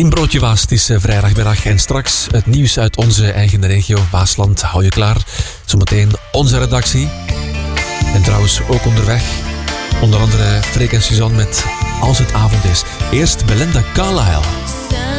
In Broodje Waas, het is vrijdagmiddag en straks het nieuws uit onze eigen regio Waasland. Hou je klaar. Zometeen onze redactie. En trouwens ook onderweg. Onder andere Freek en Suzanne met Als het avond is. Eerst Belinda Carlisle.